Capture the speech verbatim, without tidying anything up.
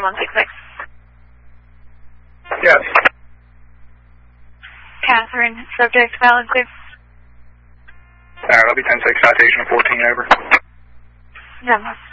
Catherine one six six. Yes. Catherine, subject valid clear. Alright, I'll be ten six, citation fourteen, over. Yeah.